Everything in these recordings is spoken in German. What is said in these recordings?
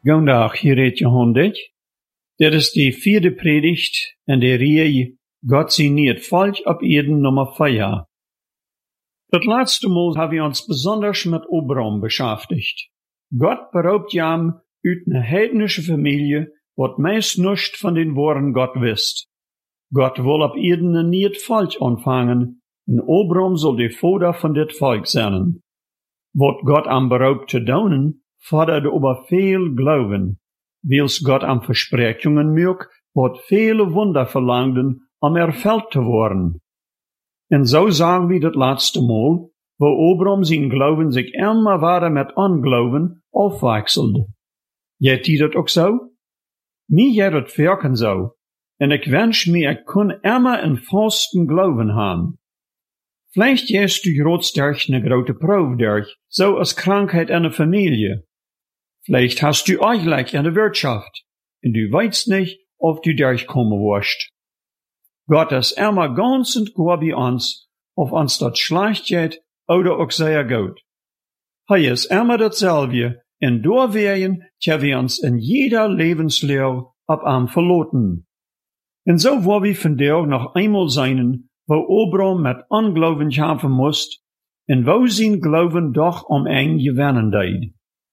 Goedendag, hier redt Johan Dik. Dit is de vierde predigt in de Reihe Gott signiert Volk op Erden Nummer 4. Das letzte Mal haben wir uns besonders mit Abraham beschäftigt. Gott beraubt jam uit eine heidnische Familie, wat meist nicht von den Worten Gott wisst. Gott will op Erden ein nieuw Volk anfangen, und Abraham soll der Vater von dit Volk sein. Wat Gott am beraubt zu doen, fordert aber viel Glauben, wils Gott am Versprechungen mög, wat viele Wunder verlangten, erfüllt zu worden. Und so sagen wir das letzte Mal, wo Abraham sein Glauben sich immer weiter mit Unglauben aufwechselt. Geht die das auch so? Mir geht das wirken so. Und ich wünsch mir, ich kann immer einen festen Glauben haben. Vielleicht gehst du gerade durch eine große Probe durch, so als Krankheit in der Familie. Vielleicht hast du eigentlich in der Wirtschaft, und du weißt nicht, ob du durchkommen wirst. Gott ist immer ganz und gut bei uns, ob uns das schlecht geht oder auch sehr gut. Er ist immer dasselbe, und da werden wir uns in jeder Lebenslehre ab ihm verloten. Und so wollen wir von dir noch einmal sein, wo Abraham mit Unglauben kämpfen musste, und wo sein Glauben doch ihn gewinnen deed.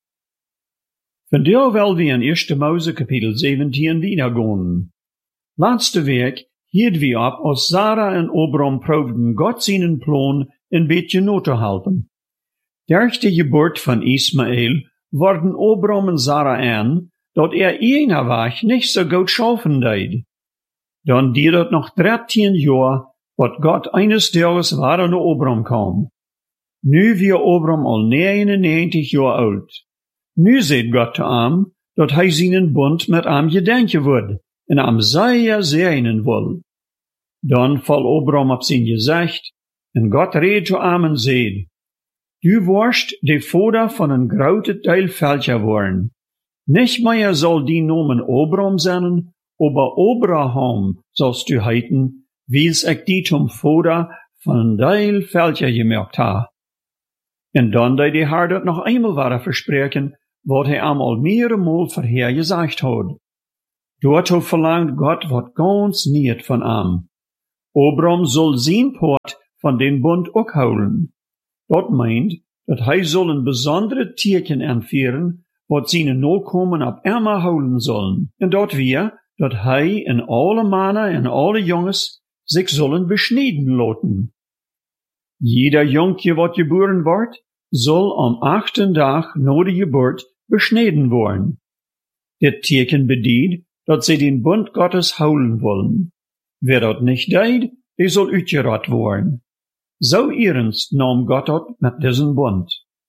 Von dir will wir in 1. Mose Kapitel 17 wiedergehen. Letzte Week hielden wir ab, als Sarah und Abraham proefden Gott seinen Plan ein bisschen not zu halten. Durch die Geburt von Ismael worden Abraham und Sarah an, dat einer Weg nicht so gut schaffen deed. Dann dauert noch 13 Jahre, wat Gott eines Tages wieder nach Abraham kam. Nu wir Abraham al 99 Jahre alt. Nu seht Gott zu ihm, dat hij seinen Bund mit ihm gedenken wird, en ihm sehr segnen will. Dann fall Abraham op sein Gesicht, en Gott redt zu ihm und seht, du wirst de Vater von een grote Teil Völker worden. Nicht mehr soll die Nomen Abraham sein, aber Abraham sollst du heiten, wie's ich die zum Vater von een Teil Völker gemerkt ha. En dann die Herr dat noch einmal weiter versprechen, wat hij einmal mehrere vorher gesagt hat. Dort verlangt Gott wat ganz niet von ihm. Abraham soll sein Part von den Bund auch holen. Dat meint, dat hij soll een besondere Teken anführen, wat seine Nachkommen ab immer holen sollen. Und dort wir, dat hij in alle Männer en alle Junges sich sollen beschneiden lassen. Jeder Jungje, wat geboren wordt, soll am 8. Tag na der Geburt beschneden worden. Der Teken bedient, dat sie den Bund Gottes holen wollen. Wer dat nicht deed, der soll uitgerat worden. So ernst nahm Gott dat mit diesem Bund.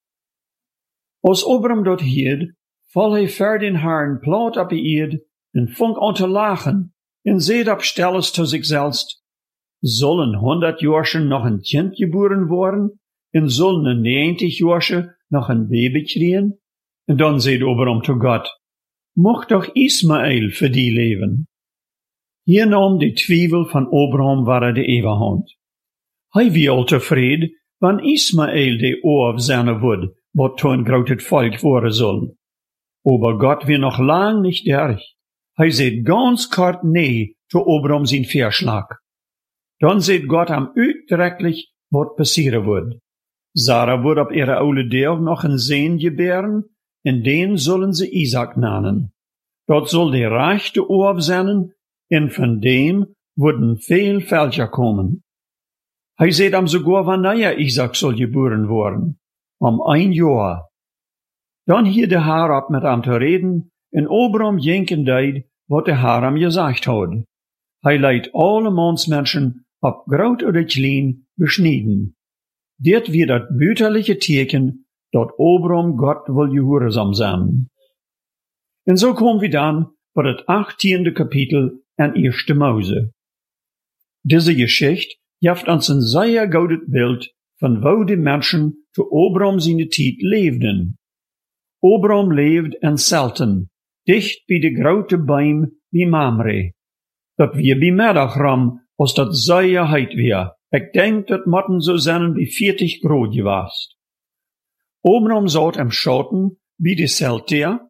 Als Abraham dat hield, val hij ver den Herrn plaat op die Erde en fang an te lachen en zeid op stelles zu sich selbst, sollen 100 Jahren noch ein Kind geboren worden en sollen 90 Jahren noch ein Baby kriegen? Und dann seht Abraham zu Gott, mocht doch Ismael für die leben. Hier nahm die Zweifel von Abraham war die Überhand. Hij wie tevreden, wann Ismael die Ohr seine Wud, wat to ein großes Volk worden soll. Aber Gott wird noch lang nicht durch. Hij seht ganz kort nee zu Abraham sein Vorschlag. Dann seht Gott am uitdrücklich, wat passieren wird. Sarah wird auf ihre oude Deel noch ein Sohn gebären, en den sollen sie Isaac nennen. Dort soll der rechte Ohr sein, en von dem würden viel Völker kommen. Hij seht am sogar, wann Isaac soll geboren worden, 1 Jahr. Dann hier der Herr ab mit ihm zu reden, en Abraham jenken deed, wat der Herr ihm gesagt hat. Hij leidt alle Mannsmenschen, ob groot oder klein, beschneden. Dit wird das bütterliche Teken, dat Abraham Gott will gehorsam sein. Und so kommen wir dann bei das 18. Kapitel an 1. Mose. Diese Geschichte gibt uns ein sehr gutes Bild von wo die Menschen zu Abraham seine Zeit lebten. Abraham lebt in Zelten, dicht bei de grote Bäum wie Mamre. Dat wir bei Mittagram, als dat sehr heit wir. Ich denk, dat motten so sein wie 40 Grad gewast. Abraham saut am Schatten, wie die Zeltier,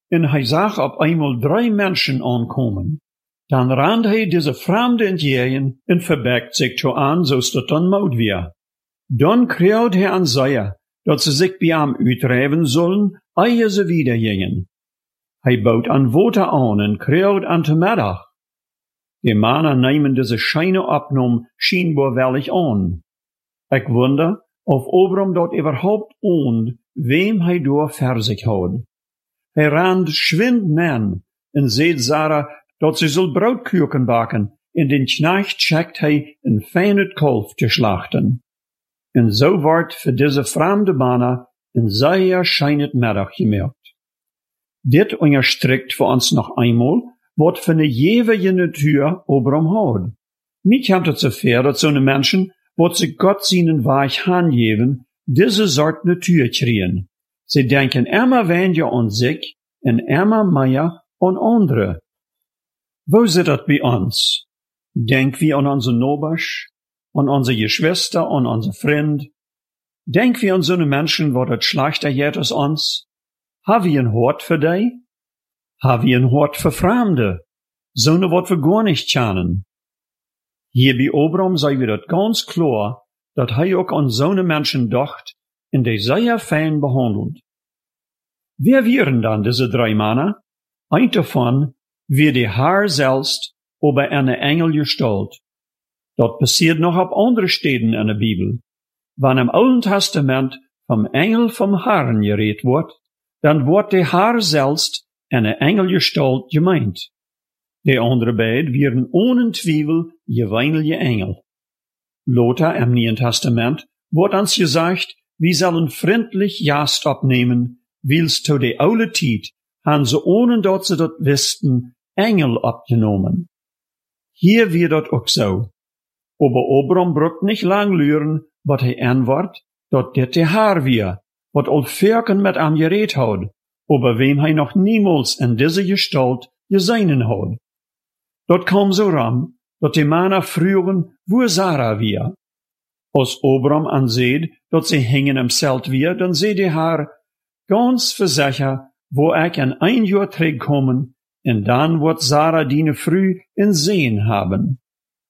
en hij zag op eenmaal 3 Menschen aankomen. Dan rand hij deze Fremde entgegen en verbekt zich zo aan, zoals dat dan moet weer. Dan kreeg hij aan zij, dat ze zich bij hem uitrijven zullen, ehe ze wieder gingen. Hij bood aan water aan en kreeg aan te middag. Die mannen nemen deze scheine opnam schijnbaar wellig aan. Ik wonder of Abram dat überhaupt oont, wem hij door voor zich houdt. Hij rand schwind man en ziet Sarah dat ze zal broodkuchen bakken, en den knecht schickt hij een fijne kalf te slachten. En zo wordt voor deze vreemde mannen een zeer schijnend middag gemerkt. Dit onderstreicht voor ons nog eenmaal, wat voor een jewige natuur Abram houdt. Mij komt het zo ver dat zo'n mensen, wat zich Gott seinen Weg handgeven, diese soort natuur kriegen. Sie denken immer weniger an sich en immer mehr an andere. Wo zit dat bij ons? Denk wie an onze Nachbars, an onze Geschwister, an onze Freund? Denk wie an so Menschen, wat het schlechter geht als ons? Have wir ein Hort für die? Have wir ein Hort für Fremde? So wat wir gar nicht kennen. Hier bij Abram sei wir dat ganz klar, dat hij ook an so Menschen dacht, en die sehr fein behandelt. Wer wären dann diese 3 Männer? Ein davon wie der Herr selbst über eine Engel gestalt. Dat passiert noch auf andere Stellen in der Bibel. Wenn im Alten Testament vom Engel vom Herrn geredet wird, dann wird der Herr selbst eine Engelgestalt gemeint. Die andere beiden wären ohne Zweifel gewöhnliche Engel. Later im Neuen Testament wird uns gesagt, wir sollen freundlich Jast abnehmen, wils zu der oude Zeit han sie ohne dat sie dat wisten Engel abgenommen. Hier wird dat auch so. Aber Abram braucht nicht lang lüren, wat hij antwortet, dat dit der Herr wir, wat al Völkern mit am geredet hat, aber wem hij noch niemals in diese Gestalt gesehen hat. Dat kam so ran, dat die Männer frühren, wo Sarah wir. Als Abram ansieht, dat sie hingen im Zelt wir, dann seht der Herr ganz versicher, wo ich in ein Jahr kommen, en dann wird Sarah diene früh in Sehen haben.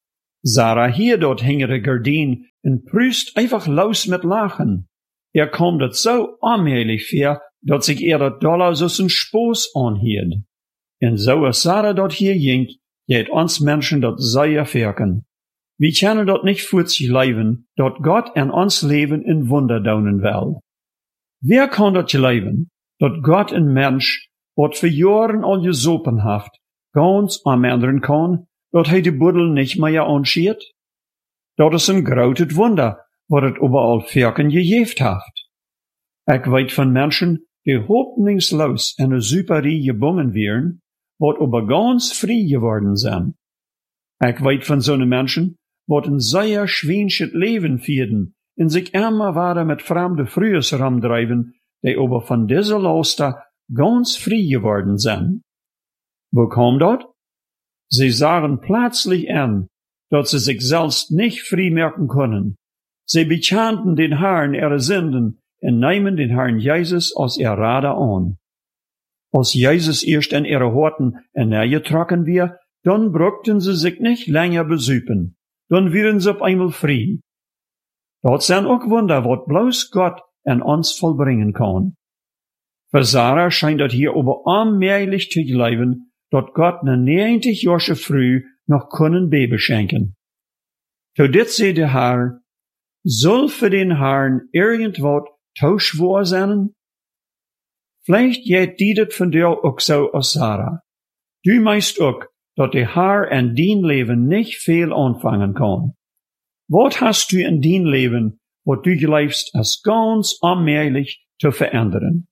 Sarah hier dort hingere Gardin en prüst einfach los mit Lachen. Kommt het so allmählich vor, dat sich dat Dollar so ein Spoß anhielt. En so als Sarah dort hier ging, geht uns Menschen dat sehr verken. Wir können dat nicht für sich leben, dat Gott in uns Leben in Wunder daunen will. Wer kann dat leben, dat Gott ein Mensch, wat für Jahren al gesopen haft, ganz ändern kann, dat hij de Buddel nicht mehr anschiert? Dat is een groot Wunder, wat het überall Verken gegeven haft. Ik weet van Menschen, die hoffnungslos in een Superie gebungen wären, wat aber ganz frei geworden zijn. Ik weet van zo'n Menschen, wat een zeer schweinschet Leben führen, en sich immer weiter mit fremde Frühes rumdreiben, die aber von dieser Laster ganz frei geworden sind. Wo kommt dat? Sie sahen plötzlich an, dass sie sich selbst nicht frei merken können. Sie bekannten den Herrn ihre Sünden und nehmen den Herrn Jesus als ihr Retter an. Als Jesus erst in ihre Horten getroffen wir, dann brauchten sie sich nicht länger besüpen. Dann wären sie auf einmal frei. Dat zijn ook Wunder, wat bloß Gott in uns vollbringen kann. Für Sarah scheint das hier aber allmählich zu bleiben, dat Gott ne 90 Jahre früh noch können Baby schenken. To dit zei der Herr, soll für den Herrn irgendwat tauschwaar sein? Vielleicht geht dit von dir auch so als Sarah. Du meinst auch, dat der Herr in dein Leben nicht viel anfangen kann. Wat hast du in dein Leben, wat du glaubst, als ganz allmählich zu verändern?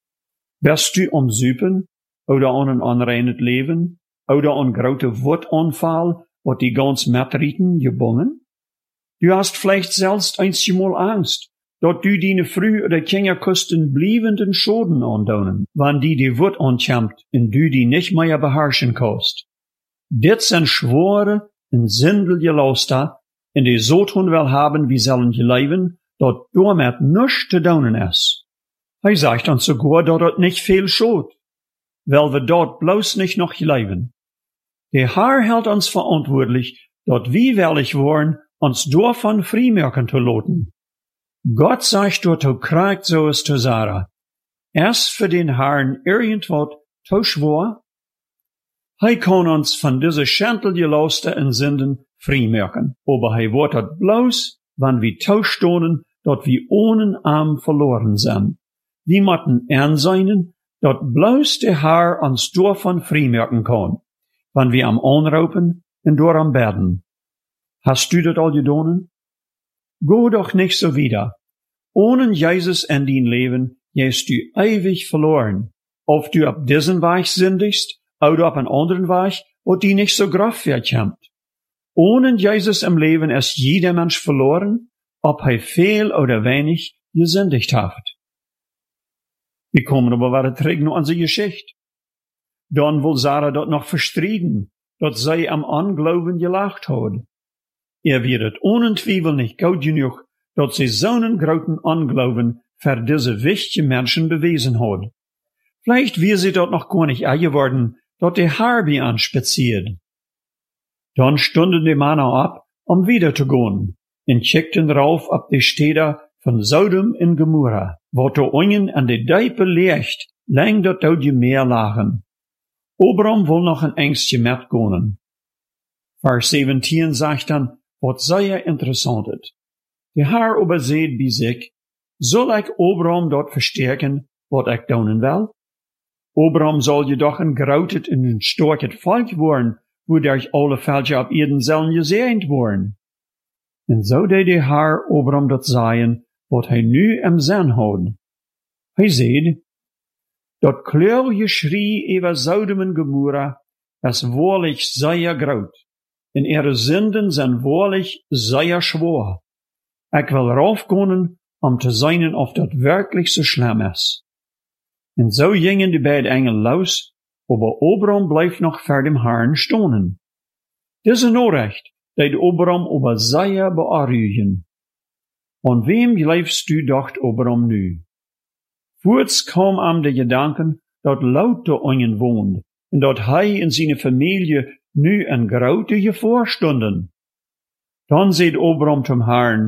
Bist du am Süpen, oder an ein unreines Leben, oder an grote Wutanfall, wat die ganz Metriten gebungen? Du hast vielleicht selbst einmal Angst, dat du deine früh oder Kinderkosten bliebenden Schoden andaunen, wann die Wut ankämmt, und du die nicht mehr beherrschen kannst. Dit sind schwore und sindelige Laster, in die so tun will haben, wie sollen je leben, dat damit nichts zu daunen ist. Hij sagt uns sogar, dat het nicht viel schot. weil wir dort bloß nicht noch leben. Der Herr hält uns verantwortlich, dort wie willig waren, uns davon freimachen zu lassen. Gott sagt dort, du kriegt so es zu Sarah. Erst für den Herrn irgendwas zu schwor. Hij kann uns von diese Schentelgeloste en Sünden freimachen, aber hij wordt het bloß, wann wir taustonen, dort wir ohne Arm verloren sind. Wir motten ernseinen, dort bloß der Herr uns davon freimachen kann, wann wir am Anraupen und door am Beten. Hast du das all gedonen? Go doch nicht so wieder. Ohne Jesus in dein Leben, gehst du ewig verloren. Ob du ab diesen Weg sündigst, oder ab einen anderen Weg, wo die nicht so grob wegkommt. Ohne Jesus im Leben ist jeder Mensch verloren, ob er viel oder wenig gesündigt hat. Wir kommen aber wieder zurück zu unserer Geschichte. Dann will Sarah dort noch verstreiten, dass sie am Anglauben gelacht hat. Wird es ohne Zweifel nicht gut genug, dass sie so einen großen Anglauben für diese wichtigen Menschen bewiesen hat. Vielleicht wird sie dort noch gar nicht geworden, dass der Herr bei uns spaziert. Dann stunden die Männer ab, um wieder zu gehen, und schickten rauf ab die Städte von Sodom und Gomorra, wo die Ungen an die Deipe liegt, lang dort auf die Meer lagen. Abraham will noch ein Ängstchen mitgehen. Vers 17 sagt dann, was sehr interessant ist. Der Herr überseht bei sich, soll ich Abraham dort verstärken, was ich tun will? Abraham soll jedoch ein grautet und ein starkes Volk worden, wodurch alle Völker auf Erden sollen gesegnet worden. Und so der Herr Abraham dort sagen, was er nu im Sinn hat. Er sieht, dat kleurige Schrie über Sodom und Gomorra ist wahrlich sehr groot, und ihre Sünden sind wahrlich sehr schwer. Ich will raufgehen, zu sehen, ob das wirklich so schlimm ist. Und so gingen die beiden Engel los, aber Abraham bleef noch vor dem Herrn stonen. Diese Nachricht deed Abraham aber sehr beunruhigen. An wem glaubst du, dacht Abraham nu? Voorts kam ihm der Gedanken, dat Lot da unten wohnt, und dat hij und seine Familie nu een grote Gefahr stunden. Dann seht Abraham zum Herrn,